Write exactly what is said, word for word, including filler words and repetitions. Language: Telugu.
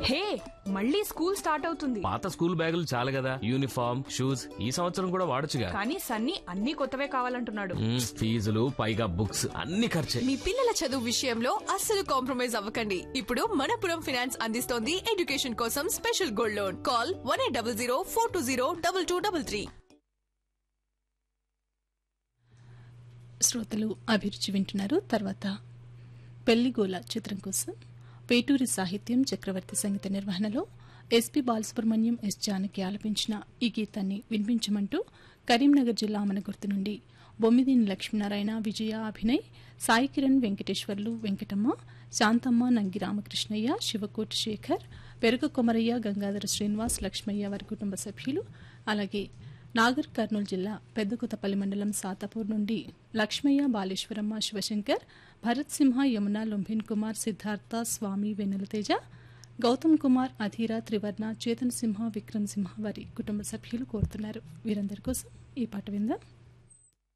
హే మళ్ళీ స్కూల్ స్టార్ట్ అవుతుంది. పాత స్కూల్ బ్యాగులు చాలు కదా, యూనిఫామ్ షూస్ ఈ సంవత్సరం కూడా వాడొచ్చుగా. కానీ సన్నీ అన్ని కొత్తవే కావాలంటున్నాడు. మ్మ్, ఫీజులు పైగా బుక్స్ అన్ని ఖర్చే. మీ పిల్లల చదువు విషయంలో అస్సలు కాంప్రమైజ్ అవ్వకండి. ఇప్పుడు మనపురం ఫైనాన్స్ అందిస్తోంది ఎడ్యుకేషన్ కోసం special gold loan. Call one eight double zero four two zero double two double three. శ్రోతలు అభిరుచి వింటున్నారు. తర్వాత పెళ్లిగోల చిత్రం కోసం పేటూరి సాహిత్యం, చక్రవర్తి సంగీత నిర్వహణలో ఎస్పి బాలసుబ్రహ్మణ్యం, ఎస్ జానకి ఆలపించిన ఈ గీతాన్ని వినిపించమంటూ కరీంనగర్ జిల్లా అమనగుర్తు నుండి బొమ్మిదిని లక్ష్మీనారాయణ, విజయ, అభినయ్, సాయి కిరణ్, వెంకటేశ్వర్లు, వెంకటమ్మ, శాంతమ్మ, నంగి రామకృష్ణయ్య, శివకోటి శేఖర్, పెరుగ కొమరయ్య, గంగాధర శ్రీనివాస్, లక్ష్మయ్య వారి కుటుంబ సభ్యులు, అలాగే నాగర్ కర్నూలు జిల్లా పెద్దకొత్తపల్లి మండలం సాతాపూర్ నుండి లక్ష్మయ్య, బాలేశ్వరమ్మ, శివశంకర్, భరత్ సింహ, యమున, లొంభిన్ కుమార్, సిద్ధార్థ, స్వామి, వెన్నెలతేజ, గౌతమ్ కుమార్, అధీర, త్రివర్ణ, చేతన్ సింహ, విక్రమ్ సింహ వారి కుటుంబ సభ్యులు కోరుతున్నారు. వీరందరి కోసం ఈ పాట విందాం.